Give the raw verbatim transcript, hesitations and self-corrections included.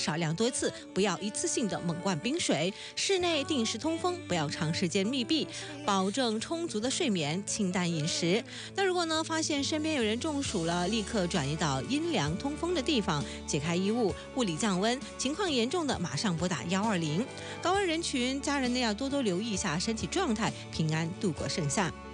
少量多次，不要一次性的猛灌冰水。室内定时通风，不要长时间密闭，保证充足的睡眠，清淡饮食。那如果呢发现身边有人中暑了，立刻转移到阴凉通风的地方，解开衣物，物理降温。情况严重的，马上拨打一二零。高危人群，家人呢要多多留意一下身体状态，平安度过盛夏。